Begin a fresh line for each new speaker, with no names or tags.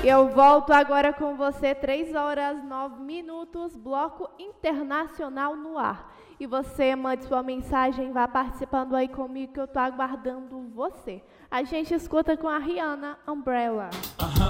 Eu volto agora com você, 3 horas 9 minutos, Bloco Internacional no ar. E você mande sua mensagem, vá participando aí comigo que eu tô aguardando você. A gente escuta com a Rihanna, Umbrella.